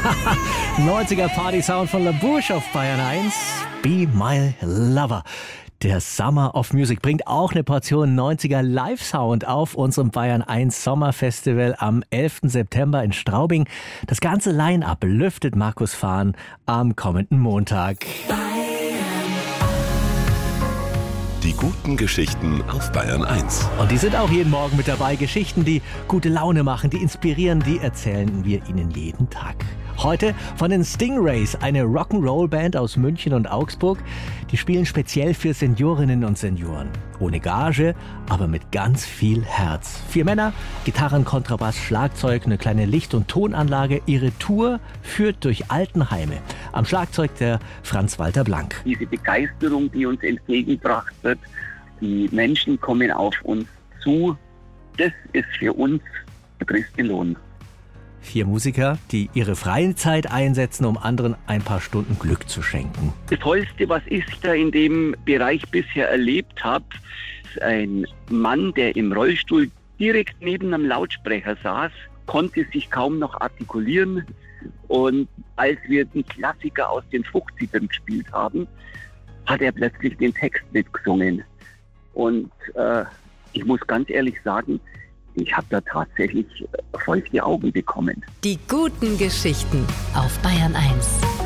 90er Party-Sound von La Bouche auf Bayern 1. Be My Lover. Der Summer of Music bringt auch eine Portion 90er Live-Sound auf unserem Bayern 1 Sommerfestival am 11. September in Straubing. Das ganze Line-Up lüftet Markus Fahn am kommenden Montag. Die guten Geschichten auf Bayern 1. Und die sind auch jeden Morgen mit dabei. Geschichten, die gute Laune machen, die inspirieren, die erzählen wir Ihnen jeden Tag. Heute von den Stingrays, eine Rock'n'Roll-Band aus München und Augsburg. Die spielen speziell für Seniorinnen und Senioren. Ohne Gage, aber mit ganz viel Herz. 4 Männer, Gitarren, Kontrabass, Schlagzeug, eine kleine Licht- und Tonanlage. Ihre Tour führt durch Altenheime. Am Schlagzeug der Franz-Walter Blank. Diese Begeisterung, die uns entgegengebracht wird, die Menschen kommen auf uns zu, das ist für uns der größte Lohn. 4 Musiker, die ihre freie Zeit einsetzen, um anderen ein paar Stunden Glück zu schenken. Das Tollste, was ich da in dem Bereich bisher erlebt habe, ist ein Mann, der im Rollstuhl direkt neben einem Lautsprecher saß, konnte sich kaum noch artikulieren. Und als wir den Klassiker aus den 50ern gespielt haben, hat er plötzlich den Text mitgesungen. Und ich muss ganz ehrlich sagen, ich habe da tatsächlich feuchte Augen bekommen. Die guten Geschichten auf Bayern 1.